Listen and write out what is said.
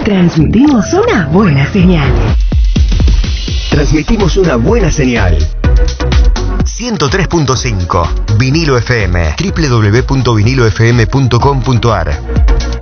Transmitimos una buena señal. Transmitimos una buena señal. 103.5 Vinilo FM, www.vinilofm.com.ar.